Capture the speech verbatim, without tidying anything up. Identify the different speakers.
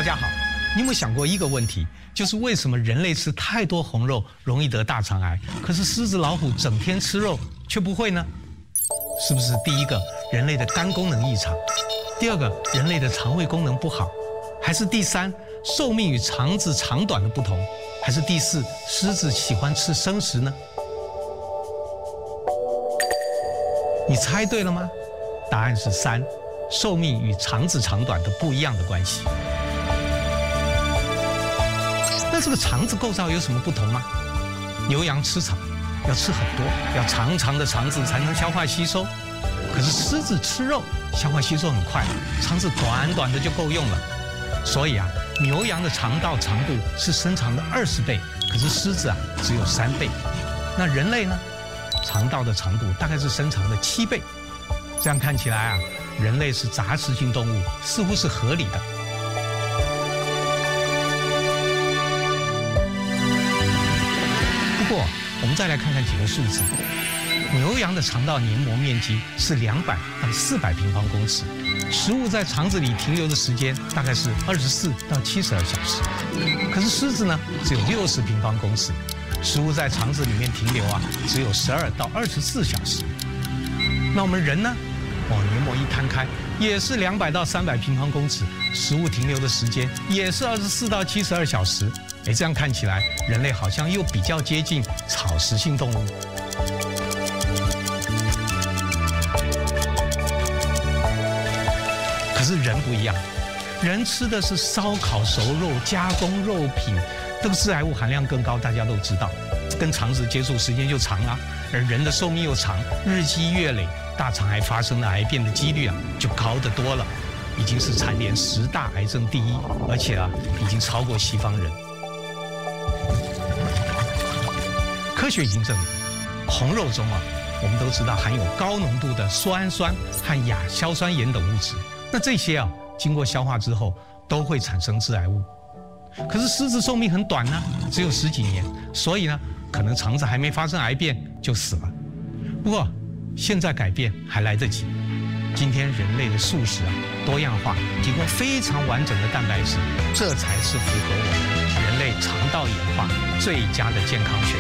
Speaker 1: 大家好，你有没有想过一个问题，就是为什么人类吃太多红肉容易得大肠癌，可是狮子、老虎整天吃肉却不会呢？是不是第一个人类的肝功能异常，第二个人类的肠胃功能不好，还是第三寿命与肠子长短的不同，还是第四狮子喜欢吃生食呢？你猜对了吗？答案是三，寿命与肠子长短的不一样的关系。那这个肠子构造有什么不同吗？牛羊吃草要吃很多，要长长的肠子才能消化吸收。可是狮子吃肉，消化吸收很快，肠子短短的就够用了。所以啊，牛羊的肠道长度是身长的二十倍，可是狮子啊只有三倍。那人类呢？肠道的长度大概是身长的七倍。这样看起来啊，人类是杂食性动物，似乎是合理的。不过，我们再来看看几个数字。牛羊的肠道黏膜面积是两百到四百平方公尺，食物在肠子里停留的时间大概是二十四到七十二小时。可是狮子呢，只有六十平方公尺，食物在肠子里面停留啊，只有十二到二十四小时。那我们人呢？哦，黏膜一摊开，也是两百到三百平方公尺，食物停留的时间也是二十四到七十二小时。哎，这样看起来，人类好像又比较接近草食性动物。可是人不一样，人吃的是烧烤、熟肉、加工肉品，这个致癌物含量更高，大家都知道，跟肠子接触时间就长啊，而人的寿命又长，日积月累，大肠癌发生的癌变的几率啊就高得多了，已经是蝉联十大癌症第一，而且啊已经超过西方人。科学已经证明，红肉中啊，我们都知道含有高浓度的缩氨酸和亚硝酸盐等物质。那这些啊，经过消化之后都会产生致癌物。可是狮子寿命很短呢，只有十几年，所以呢，可能肠子还没发生癌变就死了。不过现在改变还来得及。今天人类的素食啊多样化，提供非常完整的蛋白质，这才是符合我们人类肠道演化最佳的健康选